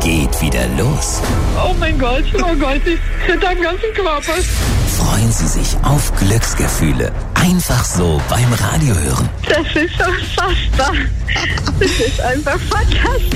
geht wieder los. Oh mein Gott, ich zitter am ganzen Körper. Freuen Sie sich auf Glücksgefühle. Einfach so beim Radiohören. Das ist unfassbar. Das ist einfach fantastisch.